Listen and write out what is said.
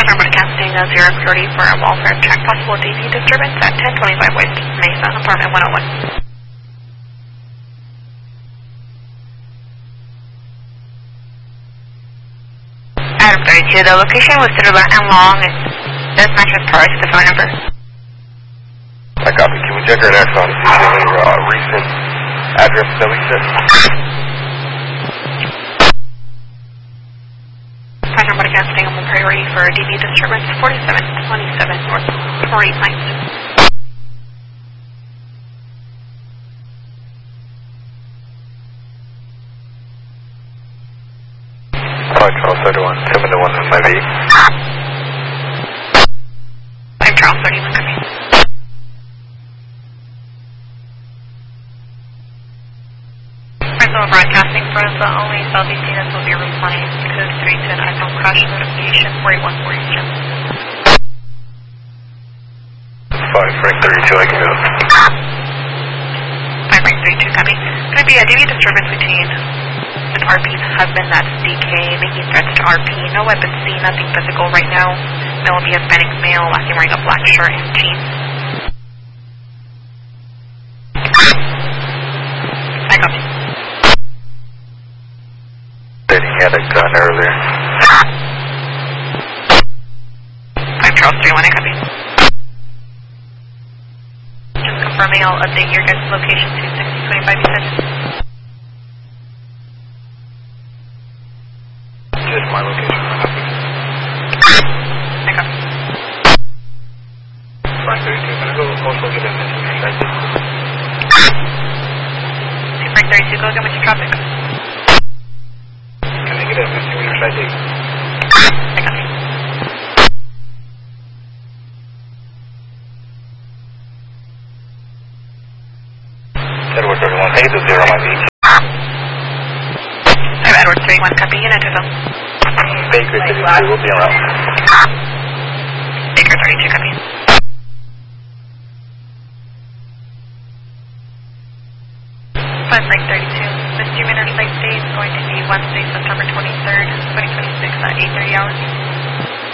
Remember casting a 030 for a welfare check possible DV disturbance at 1025 West Mesa, apartment 101. Adam 32, the location was Citadel and Long. This matches prior to the phone number. I copy. Can we check our next on to see if you have any recent address that we set? Prime number casting on priority for DV disturbance 4727 North Torrey Pines. Charles 31, 7 to 1 in my V. I'm Charles 31, coming. Rental broadcasting for the only Southeast units will be replying code 310 iPhone crash notification 481 Eastern. 5 Frank 32, I can go. 5 Frank 32, coming. Going to be a DV disturbance between an RP's husband, that's DK, making threats to RP. No weapons seen, nothing physical right now. Male will be Hispanic male, last name wearing a black shirt and jeans. I copy. Said he had a gun earlier. I'm Charles 31, I copy. Just confirming, I'll update your guys' location to 6025, you said? Just my location. I copy. Frank 32, can I go also get a misdemeanor citation? Frank 32, go again with your traffic. Can I get a misdemeanor citation? I copy. Edward 31, 8 to 0, my V. I'm Edward 31, copy, unit to phone. Baker 32, we'll be around. Baker 32, copy. Frank 32, misdemeanor site date is going to be Wednesday, September 23rd, 2026 at 8:30 hours.